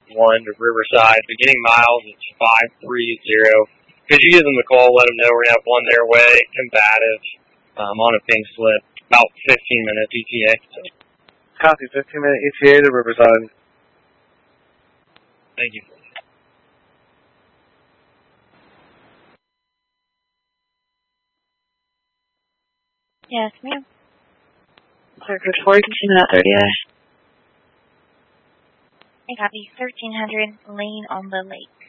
to Riverside. Beginning miles, it's 530. Could you give them a call, let them know we're going to have one their way, combative, on a pink slip, about 15 minutes ETA. Copy, 15-minute ETA to Riverside. Thank you. Yes, ma'am. Circuit 4, continue at 30. I copy 1300 Lane on the Lake.